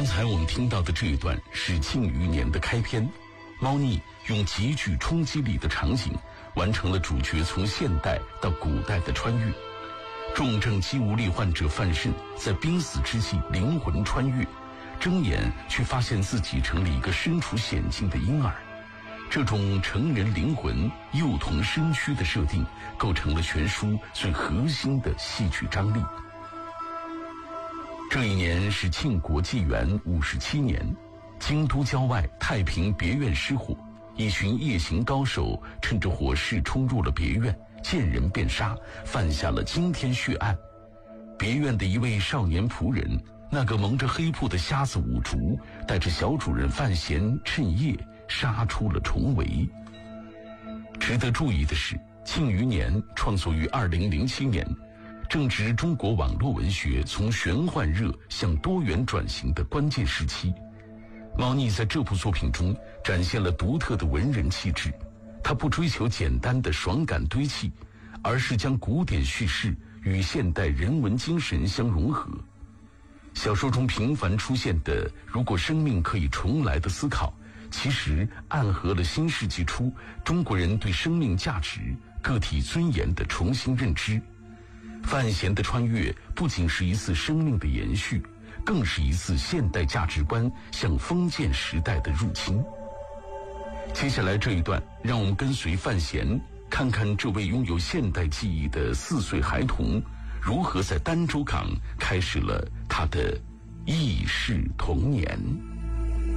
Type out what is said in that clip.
刚才我们听到的这一段是《庆余年》的开篇，猫腻用极具冲击力的场景完成了主角从现代到古代的穿越。重症肌无力患者范慎在濒死之际灵魂穿越，睁眼却发现自己成了一个身处险境的婴儿。这种成人灵魂幼童身躯的设定，构成了全书最核心的戏剧张力。这一年是庆国纪元57年，京都郊外太平别院失火，一群夜行高手趁着火势冲入了别院，见人便杀，犯下了惊天血案。别院的一位少年仆人，那个蒙着黑布的瞎子五竹，带着小主人范闲趁夜杀出了重围。值得注意的是，《庆余年》创作于2007年，正值中国网络文学从玄幻热向多元转型的关键时期。猫腻在这部作品中展现了独特的文人气质，他不追求简单的爽感堆砌，而是将古典叙事与现代人文精神相融合。小说中频繁出现的如果生命可以重来的思考，其实暗合了新世纪初中国人对生命价值、个体尊严的重新认知。范闲的穿越不仅是一次生命的延续，更是一次现代价值观向封建时代的入侵。接下来这一段，让我们跟随范闲，看看这位拥有现代记忆的4岁孩童，如何在儋州港开始了他的异世童年。